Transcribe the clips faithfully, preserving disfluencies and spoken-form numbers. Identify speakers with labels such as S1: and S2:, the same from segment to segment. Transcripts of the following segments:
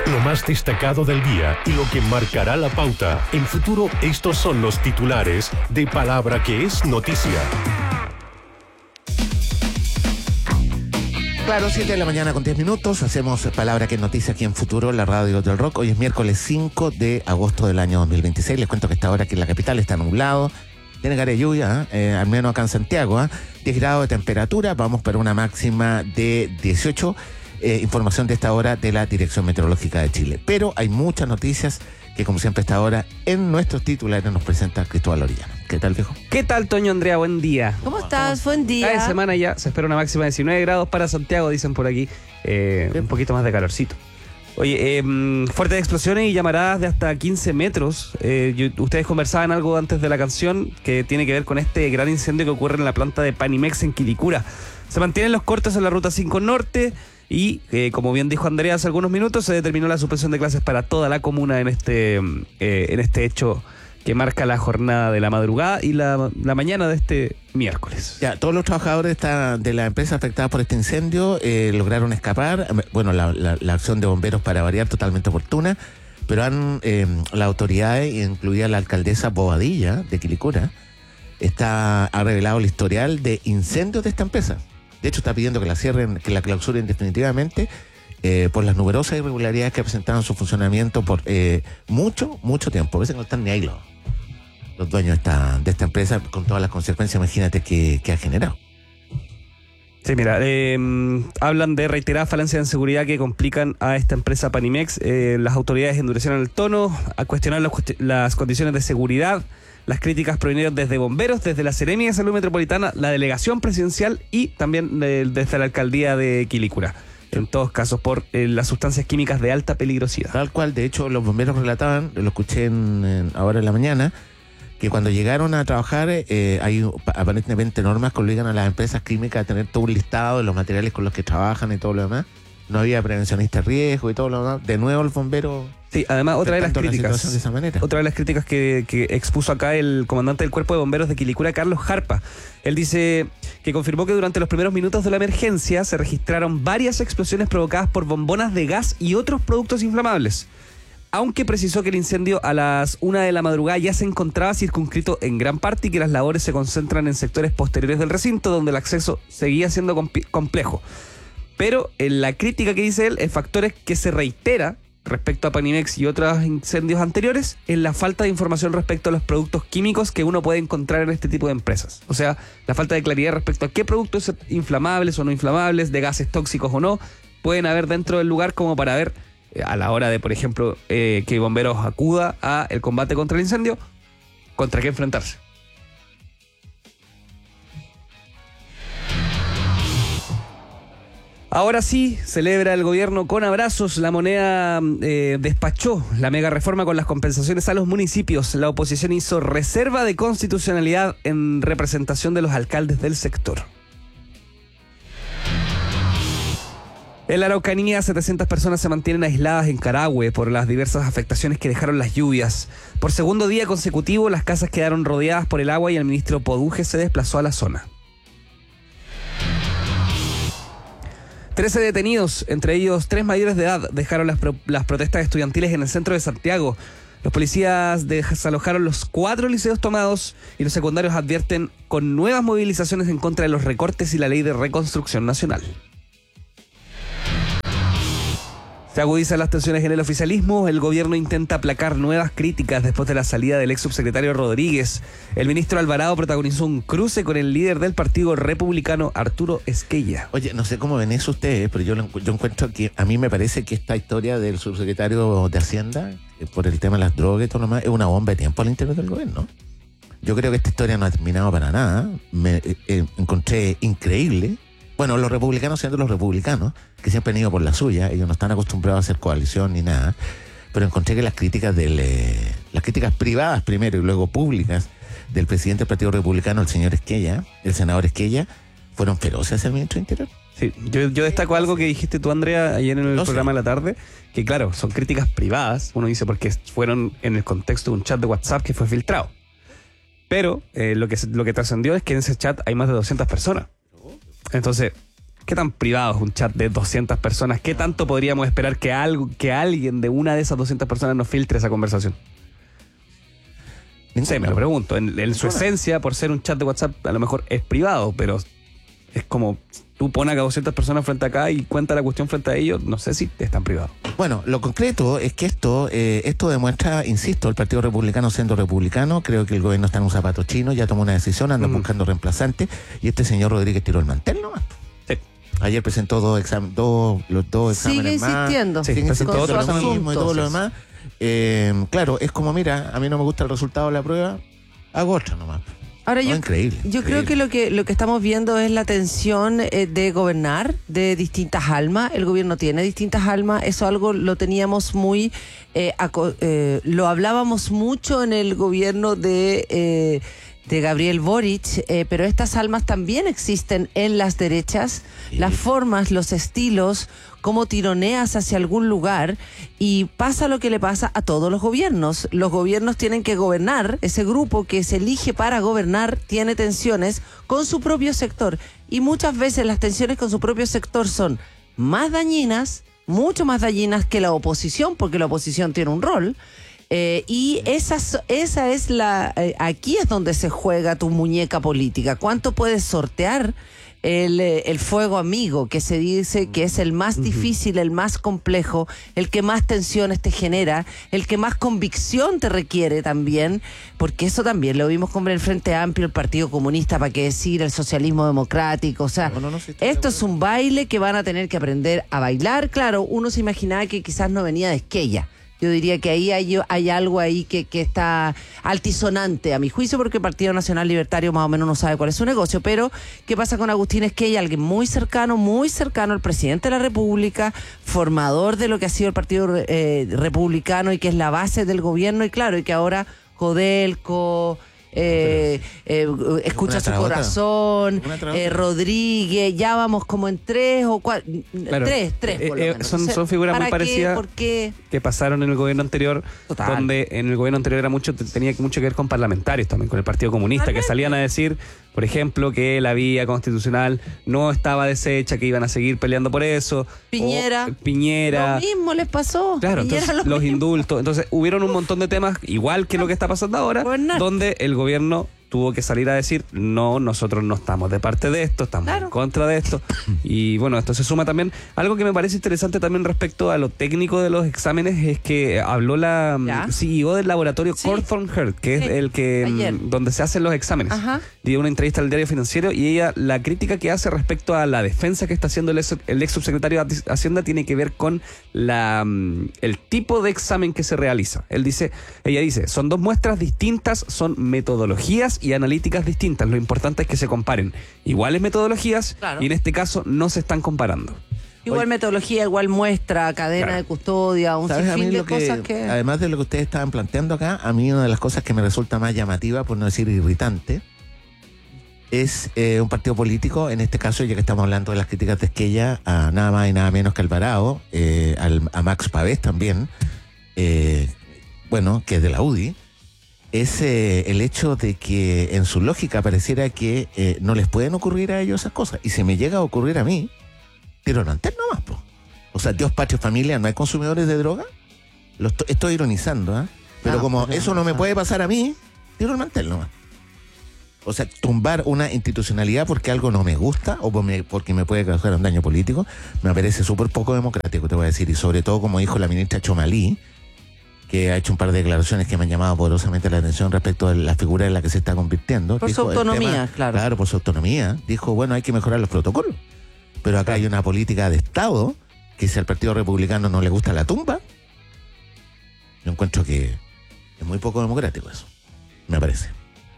S1: Lo más destacado del día y lo que marcará la pauta. En Futuro, estos son los titulares de Palabra que es noticia.
S2: Claro, siete de la mañana con diez minutos. Hacemos Palabra que es noticia aquí en Futuro, la radio del rock. Hoy es miércoles cinco de agosto del año dos mil veintiséis. Les cuento que esta hora aquí en la capital está nublado. Tiene cara de lluvia, ¿eh? Eh, al menos acá en Santiago. ¿eh? diez grados de temperatura. Vamos para una máxima de dieciocho. Eh, información de esta hora de la Dirección Meteorológica de Chile. Pero hay muchas noticias que, como siempre, a esta hora en nuestros titulares nos presenta Cristóbal Orellana. ¿Qué tal, viejo?
S3: ¿Qué tal, Toño Andrea? Buen día.
S4: ¿Cómo estás? Buen día.
S3: Cada semana ya se espera una máxima de diecinueve grados para Santiago, dicen por aquí. Eh, un poquito más de calorcito. Oye, eh, fuertes explosiones y llamaradas de hasta quince metros. Eh, yo, ustedes conversaban algo antes de la canción que tiene que ver con este gran incendio que ocurre en la planta de Panimex en Quilicura. Se mantienen los cortes en la ruta cinco Norte y, eh, como bien dijo Andrea hace algunos minutos, se determinó la suspensión de clases para toda la comuna en este, eh, en este hecho que marca la jornada de la madrugada y la, la mañana de este miércoles.
S2: Ya, todos los trabajadores de, esta, de la empresa afectada por este incendio eh, lograron escapar. Bueno, la, la, la acción de bomberos, para variar, totalmente oportuna, pero han eh, las autoridades, incluida la alcaldesa Bobadilla de Quilicura, está, ha revelado el historial de incendios de esta empresa. De hecho, está pidiendo que la cierren, que la clausuren definitivamente eh, por las numerosas irregularidades que presentaron su funcionamiento por eh, mucho, mucho tiempo. A veces no están ni ahí los, los dueños de esta, de esta empresa, con todas las consecuencias, imagínate, que, que ha generado.
S3: Sí, mira, eh, hablan de reiteradas falencias en seguridad que complican a esta empresa Panimex. Eh, las autoridades endurecieron el tono a cuestionar las, las condiciones de seguridad. Las críticas provinieron desde bomberos, desde la Seremi de Salud Metropolitana, la delegación presidencial y también de, desde la alcaldía de Quilicura. En todos casos por eh, las sustancias químicas de alta peligrosidad.
S2: Tal cual, de hecho, los bomberos relataban, lo escuché en, en, ahora en la mañana, que cuando llegaron a trabajar eh, hay aparentemente normas que obligan a las empresas químicas a tener todo un listado de los materiales con los que trabajan y todo lo demás. No había prevencionista de riesgo y todo lo demás. De nuevo, el bombero.
S3: Sí, además, otra de las críticas.
S2: De esa manera.
S3: Otra de las críticas que, que expuso acá el comandante del Cuerpo de Bomberos de Quilicura, Carlos Jarpa. Él dice que confirmó que durante los primeros minutos de la emergencia se registraron varias explosiones provocadas por bombonas de gas y otros productos inflamables. Aunque precisó que el incendio a las una de la madrugada ya se encontraba circunscrito en gran parte y que las labores se concentran en sectores posteriores del recinto, donde el acceso seguía siendo comp- complejo. Pero en la crítica que dice él, en factores que se reitera respecto a Panimex y otros incendios anteriores, es la falta de información respecto a los productos químicos que uno puede encontrar en este tipo de empresas. O sea, la falta de claridad respecto a qué productos inflamables o no inflamables, de gases tóxicos o no, pueden haber dentro del lugar como para ver, eh, a la hora de, por ejemplo, eh, que bomberos acuda a el combate contra el incendio, contra qué enfrentarse. Ahora sí, celebra el gobierno con abrazos. La moneda eh, despachó la mega reforma con las compensaciones a los municipios. La oposición hizo reserva de constitucionalidad en representación de los alcaldes del sector. En la Araucanía, setecientas personas se mantienen aisladas en Carahue por las diversas afectaciones que dejaron las lluvias. Por segundo día consecutivo, las casas quedaron rodeadas por el agua y el ministro Poduje se desplazó a la zona. Trece detenidos, entre ellos tres mayores de edad, dejaron las, pro- las protestas estudiantiles en el centro de Santiago. Los policías desalojaron los cuatro liceos tomados y los secundarios advierten con nuevas movilizaciones en contra de los recortes y la ley de reconstrucción nacional. Se agudizan las tensiones en el oficialismo. El gobierno intenta aplacar nuevas críticas después de la salida del ex subsecretario Rodríguez. El ministro Alvarado protagonizó un cruce con el líder del Partido Republicano, Arturo Esquella.
S2: Oye, no sé cómo ven eso ustedes, pero yo, yo encuentro que a mí me parece que esta historia del subsecretario de Hacienda, eh, por el tema de las drogas y todo lo demás, es una bomba de tiempo al interior del gobierno. Yo creo que esta historia no ha terminado para nada. Me eh, eh, encontré increíble. Bueno, los republicanos siendo los republicanos, que siempre han ido por la suya, ellos no están acostumbrados a hacer coalición ni nada, pero encontré que las críticas del, eh, las críticas privadas primero y luego públicas del presidente del Partido Republicano, el señor Esquella, el senador Esquella, fueron feroces hacia el ministro del Interior.
S3: Sí, yo, yo destaco algo que dijiste tú, Andrea, ayer en el
S2: no
S3: programa
S2: sé.
S3: de la tarde, que claro, son críticas privadas, uno dice porque fueron en el contexto de un chat de WhatsApp que fue filtrado. Pero eh, lo que lo que trascendió es que en ese chat hay más de doscientas personas. Entonces, ¿Qué tan privado es un chat de doscientas personas? ¿Qué tanto podríamos esperar que algo, que alguien de una de esas doscientas personas nos filtre esa conversación? No sé, me lo pregunto. En, en su esencia, por ser un chat de WhatsApp, a lo mejor es privado, pero es como tú pones a doscientas personas frente acá y cuenta la cuestión frente a ellos, no sé si es tan privado.
S2: Bueno, lo concreto es que esto eh, esto demuestra, insisto, el Partido Republicano siendo republicano, creo que el gobierno está en un zapato chino, ya tomó una decisión, andan mm. buscando reemplazantes, y este señor Rodríguez tiró el mantel nomás.
S3: Sí.
S2: Ayer presentó dos exámenes, dos, los dos exámenes
S4: Sigue insistiendo.
S2: más. Sigue
S3: insistiendo.
S2: otro
S3: Asunto,
S2: mismo y todo lo demás. Eh, claro, es como, mira, a mí no me gusta el resultado de la prueba, hago otra nomás.
S4: Ahora
S2: no,
S4: yo,
S2: increíble,
S4: yo
S2: increíble.
S4: creo que lo que lo que estamos viendo es la tensión eh, de gobernar de distintas almas. El gobierno tiene distintas almas. Eso algo lo teníamos muy, eh, aco- eh, lo hablábamos mucho en el gobierno de eh, de Gabriel Boric, eh, pero estas almas también existen en las derechas. Sí. Las formas, los estilos, cómo tironeas hacia algún lugar, y pasa lo que le pasa a todos los gobiernos. Los gobiernos tienen que gobernar, ese grupo que se elige para gobernar tiene tensiones con su propio sector, y muchas veces las tensiones con su propio sector son más dañinas, mucho más dañinas que la oposición, porque la oposición tiene un rol. Eh, y esa, esa es la, eh, aquí es donde se juega tu muñeca política. ¿Cuánto puedes sortear el, el fuego amigo, que se dice que es el más difícil, el más complejo, el que más tensiones te genera, el que más convicción te requiere también? Porque eso también lo vimos con el Frente Amplio, el Partido Comunista, para qué decir, el socialismo democrático. O sea, no, no, no, si esto es un baile que van a tener que aprender a bailar. Claro, uno se imaginaba que quizás no venía de Esquella. Yo diría que ahí hay, hay algo ahí que, que está altisonante a mi juicio, porque el Partido Nacional Libertario más o menos no sabe cuál es su negocio. Pero ¿qué pasa con Agustín Esquella? Alguien muy cercano, muy cercano al presidente de la República, formador de lo que ha sido el Partido eh, Republicano y que es la base del gobierno, y claro, y que ahora Codelco... Eh, eh, escucha su corazón, eh, Rodríguez, ya vamos como en tres o cuatro, claro. tres, tres por
S3: eh,
S4: lo menos.
S3: Son, son figuras muy parecidas
S4: ¿Por qué?
S3: que pasaron en el gobierno anterior. Total. Donde en el gobierno anterior era mucho, tenía mucho que ver con parlamentarios también, con el Partido Comunista, que salían a decir, por ejemplo, que la vía constitucional no estaba deshecha, que iban a seguir peleando por eso.
S4: Piñera.
S3: O, Piñera.
S4: Lo mismo les pasó.
S3: Claro,
S4: Piñera
S3: entonces,
S4: lo
S3: los
S4: mismo.
S3: indultos. Entonces, hubieron un montón de temas, igual que lo que está pasando ahora,
S4: Gobernar.
S3: donde el gobierno tuvo que salir a decir, no, nosotros no estamos de parte de esto, estamos
S4: claro.
S3: en contra de esto. Y bueno, esto se suma también. Algo que me parece interesante también respecto a lo técnico de los exámenes es que habló la ¿Ya? C E O del laboratorio sí. Cawthorne Heard, que sí. es el que Ayer. donde se hacen los exámenes. Ajá. Dio una entrevista al Diario Financiero, y ella, la crítica que hace respecto a la defensa que está haciendo el ex, el ex subsecretario de Hacienda tiene que ver con la el tipo de examen que se realiza. Él dice, ella dice, son dos muestras distintas, son metodologías y analíticas distintas. Lo importante es que se comparen iguales metodologías, claro. y en este caso no se están comparando.
S4: Igual Oye, metodología, igual muestra, cadena claro. de custodia, un sinfín de
S2: que,
S4: cosas que...
S2: Además de lo que ustedes estaban planteando acá, a mí una de las cosas que me resulta más llamativa, por no decir irritante, es eh, un partido político, en este caso, ya que estamos hablando de las críticas de Esquella, a nada más y nada menos que Alvarado, eh, al, a Max Pavés también, eh, bueno, que es de la U D I, es eh, el hecho de que en su lógica pareciera que eh, no les pueden ocurrir a ellos esas cosas. Y si me llega a ocurrir a mí, tiro el mantel nomás, po. O sea, Dios, patria, familia, ¿no hay consumidores de droga? Lo estoy, estoy ironizando, ¿eh? Pero no, como pero eso no, no me puede pasar a mí, tiro el mantel nomás. O sea, tumbar una institucionalidad porque algo no me gusta o porque me puede causar un daño político, me parece súper poco democrático, te voy a decir. Y sobre todo, como dijo la ministra Chomalí, que ha hecho un par de declaraciones que me han llamado poderosamente la atención respecto a la figura en la que se está convirtiendo.
S4: Por
S2: dijo,
S4: su autonomía,
S2: tema,
S4: claro.
S2: Claro, por su autonomía. Dijo, bueno, hay que mejorar los protocolos. Pero acá hay una política de Estado que si al Partido Republicano no le gusta la tumba, yo encuentro que es muy poco democrático eso, me parece.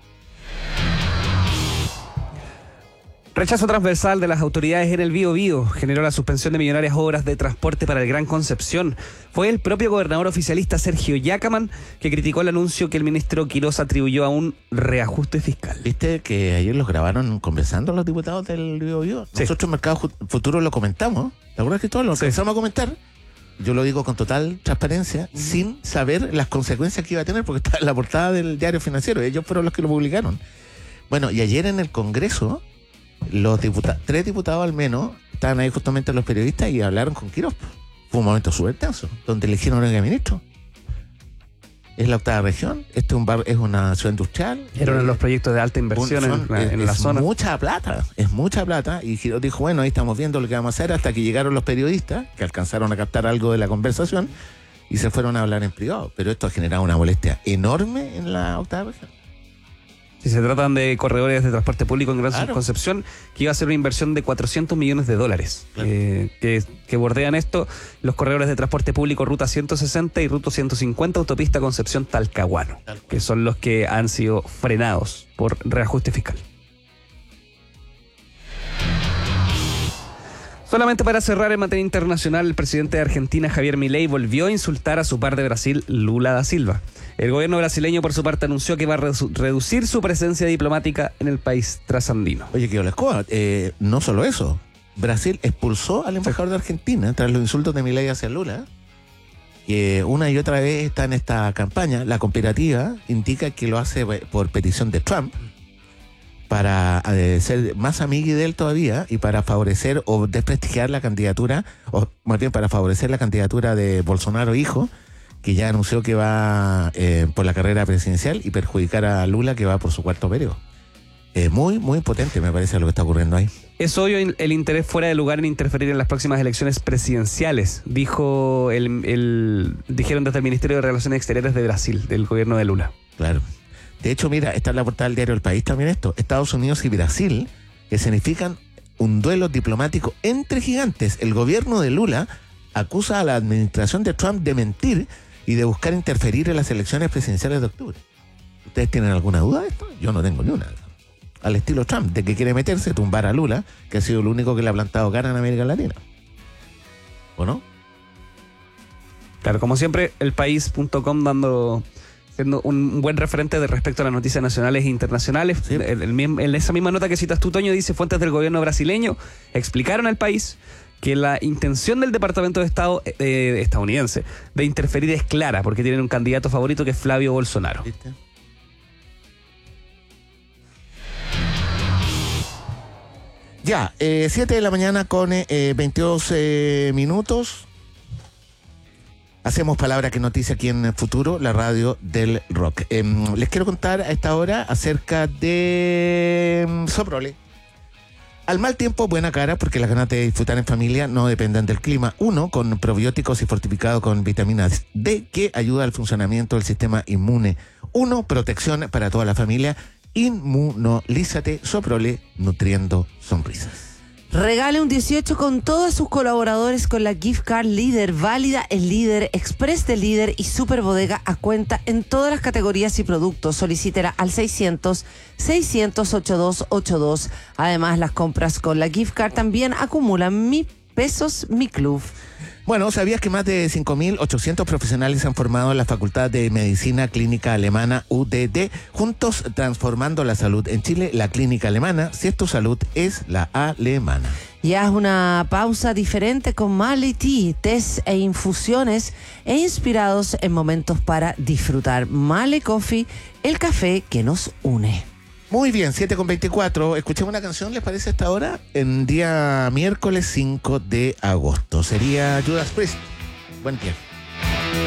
S3: Rechazo transversal de las autoridades en el Bío Bío generó la suspensión de millonarias obras de transporte para el Gran Concepción. Fue el propio gobernador oficialista Sergio Yacaman que criticó el anuncio que el ministro Quirós atribuyó a un reajuste fiscal.
S2: ¿Viste que ayer los grabaron conversando los diputados del Bío Bío? Sí. Nosotros en Mercado Futuro lo comentamos. ¿Te acuerdas que todos lo empezamos sí. a comentar? Yo lo digo con total transparencia, mm. sin saber las consecuencias que iba a tener, porque está en la portada del Diario Financiero. Ellos fueron los que lo publicaron. Bueno, y ayer en el Congreso, los diputados, tres diputados al menos, estaban ahí justamente los periodistas y hablaron con Quirós. Fue un momento súper tenso, donde eligieron a un ministro. Es la octava región, este es, un bar, es una ciudad industrial.
S3: Era uno de los proyectos de alta inversión
S2: son,
S3: en, la,
S2: es,
S3: en la
S2: es
S3: zona.
S2: Es mucha plata, es mucha plata. Y Quirós dijo, bueno, ahí estamos viendo lo que vamos a hacer, hasta que llegaron los periodistas, que alcanzaron a captar algo de la conversación, y se fueron a hablar en privado. Pero esto ha generado una molestia enorme en la octava región.
S3: Si se tratan de corredores de transporte público en Gran
S2: Claro.
S3: Concepción, que iba a ser una inversión de cuatrocientos millones de dólares,
S2: Claro.
S3: eh, que, que bordean esto, los corredores de transporte público Ruta ciento sesenta y Ruta ciento cincuenta, Autopista Concepción-Talcahuano,
S2: Tal cual.
S3: que son los que han sido frenados por reajuste fiscal. Solamente para cerrar en materia internacional, el presidente de Argentina, Javier Milei, volvió a insultar a su par de Brasil, Lula da Silva. El gobierno brasileño, por su parte, anunció que va a redu- reducir su presencia diplomática en el país trasandino.
S2: Oye, que la escoba, eh, no solo eso. Brasil expulsó al embajador de Argentina tras los insultos de Milei hacia Lula, que una y otra vez está en esta campaña. La cooperativa indica que lo hace por petición de Trump, para eh, ser más amigui de él todavía y para favorecer o desprestigiar la candidatura, o más bien para favorecer la candidatura de Bolsonaro hijo, que ya anunció que va eh, por la carrera presidencial, y perjudicar a Lula, que va por su cuarto periodo. Eh, muy, muy potente me parece lo que está ocurriendo ahí.
S3: Es obvio el interés fuera de lugar en interferir en las próximas elecciones presidenciales, dijo el, el dijeron desde el Ministerio de Relaciones Exteriores de Brasil, del gobierno de Lula.
S2: Claro. De hecho, mira, está en la portada del diario El País también esto. Estados Unidos y Brasil, que significan un duelo diplomático entre gigantes. El gobierno de Lula acusa a la administración de Trump de mentir y de buscar interferir en las elecciones presidenciales de octubre. ¿Ustedes tienen alguna duda de esto? Yo no tengo ni una. Al estilo Trump, de que quiere meterse, tumbar a Lula, que ha sido el único que le ha plantado cara en América Latina. ¿O no?
S3: Claro, como siempre, el país punto com dando... siendo un buen referente de respecto a las noticias nacionales e internacionales.
S2: Sí.
S3: El- el mismo- en esa misma nota que citas tú, Toño, dice: fuentes del gobierno brasileño explicaron al país que la intención del Departamento de Estado eh, estadounidense de interferir es clara, porque tienen un candidato favorito que es Flavio Bolsonaro.
S2: ¿Viste? Ya, eh, siete de la mañana con eh, veintidós eh, minutos. Hacemos Palabra que Noticia aquí en Futuro, la radio del rock. Eh, les quiero contar a esta hora acerca de um, Soprole. Al mal tiempo, buena cara, porque las ganas de disfrutar en familia no dependen del clima. Uno, con probióticos y fortificado con vitamina D, que ayuda al funcionamiento del sistema inmune. Uno, protección para toda la familia. Inmunolízate, Soprole, nutriendo sonrisas.
S4: Regale un dieciocho con todos sus colaboradores con la gift card Líder, válida en Líder, Express de Líder y Super Bodega a cuenta en todas las categorías y productos. Solicítela al seiscientos, seiscientos, ochenta y dos ochenta y dos. Además, las compras con la gift card también acumulan mil pesos Mi Club.
S2: Bueno, ¿sabías que más de cinco mil ochocientos profesionales se han formado en la Facultad de Medicina Clínica Alemana U D D? Juntos transformando la salud en Chile, la clínica alemana. Si es tu salud, es la alemana.
S4: Y haz una pausa diferente con Mali Tea, tés e infusiones e inspirados en momentos para disfrutar. Mali Coffee, el café que nos une.
S2: Muy bien, siete con veinticuatro. Escuchemos una canción, ¿les parece, a esta hora? En día miércoles cinco de agosto. Sería Judas Priest. Buen día.